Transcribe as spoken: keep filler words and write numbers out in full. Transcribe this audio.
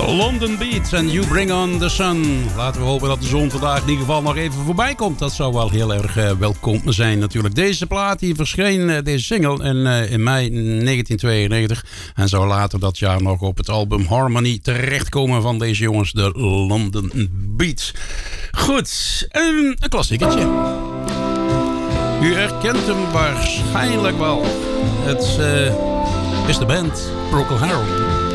London Beats en You Bring On The Sun. Laten we hopen dat de zon vandaag in ieder geval nog even voorbij komt. Dat zou wel heel erg uh, welkom zijn natuurlijk. Deze plaat die verscheen, uh, deze single, in, uh, in mei negentien tweeënnegentig. En zou later dat jaar nog op het album Harmony terechtkomen van deze jongens, de London Beats. Goed, een, een klassiekertje. U herkent hem waarschijnlijk wel. Het uh, is de band Procol Harum.